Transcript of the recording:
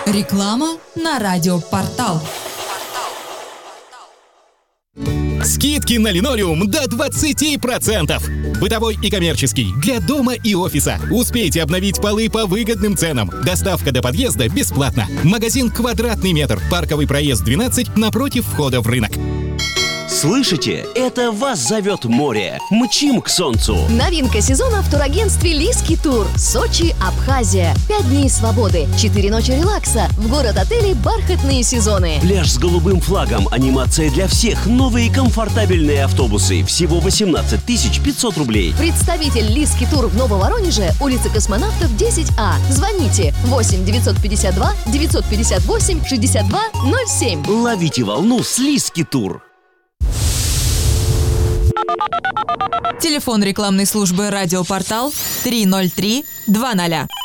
Реклама на радиопортал. Скидки на линолеум до 20%. Бытовой и коммерческий, для дома и офиса. Успейте обновить полы по выгодным ценам. Доставка до подъезда бесплатно. Магазин «Квадратный метр». Парковый проезд 12 напротив входа в рынок. Слышите? Это вас зовет море. Мчим к солнцу. Новинка сезона в турагентстве «Лиски Тур». Сочи, Абхазия. 5 дней свободы, 4 ночи релакса. В город-отеле «Бархатные сезоны». Пляж с голубым флагом, анимация для всех, новые комфортабельные автобусы. Всего 18 500 рублей. Представитель «Лиски Тур» в Нововоронеже, улица Космонавтов, 10А. Звоните 8 952 958 62 07. Ловите волну с «Лиски Тур». Телефон рекламной службы «Радиопортал» 303 20.